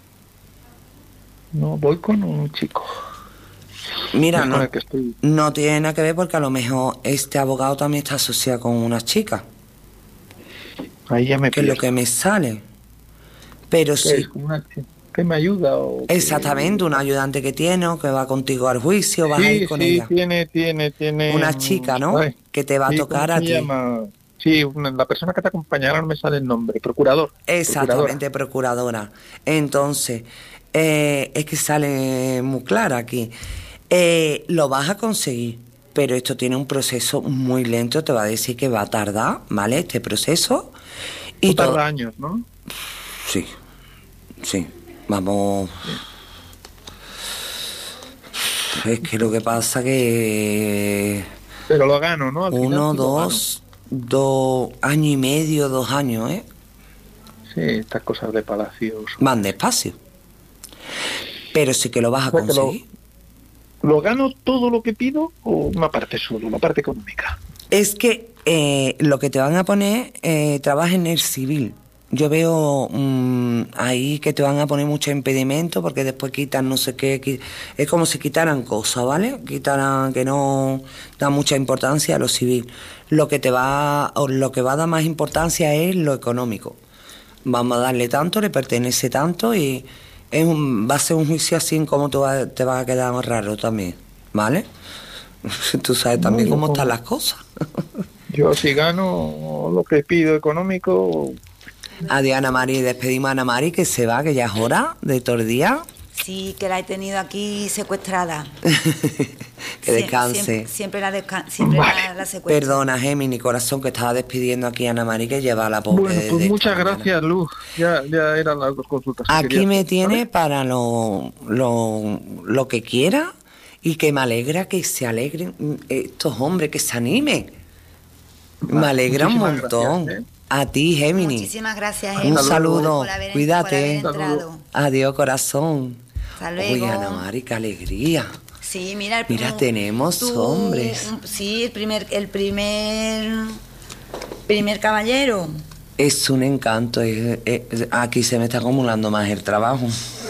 No, voy con un chico. Mira, Es con no, el que estoy. no tiene nada que ver porque a lo mejor este abogado también está asociado con una chica, Ahí ya me que es lo pierdo. que me sale. Pero ¿Qué sí, es? ¿Una chi- que me ayuda? O que- exactamente, un ayudante que tiene o que va contigo al juicio, vas Sí, a ir con sí, ella. tiene, tiene, tiene. Una chica, ¿no? Ay, Que te va a sí, tocar ¿cómo a se ti. llama? Sí, una- la persona que te acompañará, no me sale el nombre, procurador. Exactamente, procuradora. Entonces, eh, es que sale muy clara aquí. Eh, lo vas a conseguir, pero esto tiene un proceso muy lento, te va a decir que va a tardar, ¿vale? Este proceso. Y todo- tarda años, ¿no? Sí, sí, vamos... Es que lo que pasa que... Pero lo gano, ¿no? Al final Uno, sí lo gano. dos, dos años y medio, dos años, ¿eh? Sí, estas cosas de palacios. Van despacio. Pero sí que lo vas a O sea, que lo- conseguir. ¿Lo gano todo lo que pido o una parte solo, una parte económica? Es que eh, lo que te van a poner, eh, trabaja en el civil. Yo veo mm, ahí que te van a poner mucho impedimento porque después quitan no sé qué. qui- Es como si quitaran cosas, ¿vale? Quitaran que no da mucha importancia a lo civil. Lo que te va, o lo que va a dar más importancia es lo económico. Vamos a darle tanto, le pertenece tanto y es un, va a ser un juicio así en cómo te va, te va a quedar raro también, ¿vale? Tú sabes también No, cómo yo- están las cosas. Yo si gano lo que pido económico, Adiós, Ana Mari, despedimos a Ana Mari, que se va, que ya es hora de todo el día. Sí, que la he tenido aquí secuestrada. Que Sie- descanse. Siempre, siempre la, desca- siempre Vale. la, la secuestro. Perdona, Gemini, corazón, que estaba despidiendo aquí a Ana Mari, que lleva a la pobre. bueno, pues desde muchas esta mañana. gracias, Luz. Ya, ya eran las dos consultas. que Aquí quería me hacer, tiene ¿vale? para lo, lo, lo que quiera y que me alegra que se alegren mm, estos hombres, que se animen. Me Vale, alegra un muchísimas montón. gracias, ¿eh? A ti, Gemini. Muchísimas gracias, Un Gemini, saludo, por haber- cuídate. por haber entrado. Adiós, corazón. Hasta Uy, luego. Ana Mari, qué alegría. Sí, mira, el Mira, primer- tenemos hombres. un- Sí, el primer, el primer, primer caballero. Es un encanto. es- es- aquí se me está acumulando más el trabajo.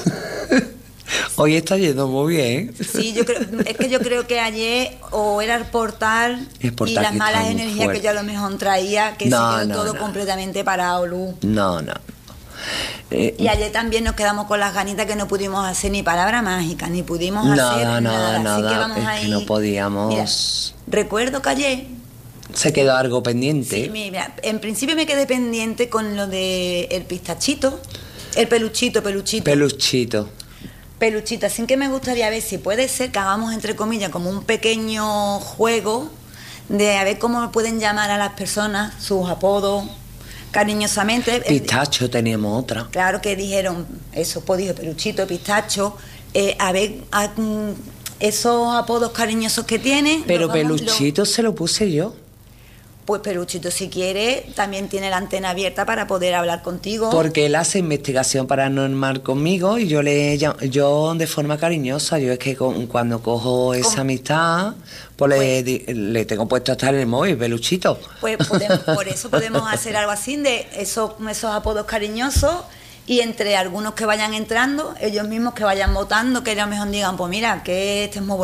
Hoy está yendo muy bien. Sí, yo creo, es que yo creo que ayer o era el portal, El portal y las que malas está muy energías fuerte. que yo a lo mejor traía, que No, se quedó no, todo no. completamente parado, Luz. No, no. Eh, Y ayer también nos quedamos con las ganitas que no pudimos hacer ni palabra mágica, ni pudimos Nada, hacer nada, nada. Así nada, que vamos es que ahí. no podíamos. Mira, recuerdo que ayer, se quedó algo pendiente. sí, mira, en principio me quedé pendiente con lo de el pistachito, el peluchito, peluchito. Peluchito. Peluchito, así que me gustaría ver si puede ser que hagamos, entre comillas, como un pequeño juego de a ver cómo pueden llamar a las personas, sus apodos, cariñosamente. Eh, Pistacho teníamos otra. Claro que dijeron eso, pues dije peluchito, pistacho, eh, a ver a- mm, esos apodos cariñosos que tienen. Pero los vamos- Peluchito se lo puse yo. lo- pues Peluchito, si quiere, también tiene la antena abierta para poder hablar contigo. Porque él hace investigación paranormal conmigo y yo le llam- yo de forma cariñosa, yo es que con- cuando cojo esa ¿Cómo? amistad, pues, le, Pues- di- le tengo puesto hasta en el móvil, Peluchito. Pues podemos- por eso podemos hacer algo así de esos, esos apodos cariñosos y entre algunos que vayan entrando, ellos mismos que vayan votando, que ellos mejor digan, pues mira, que este es muy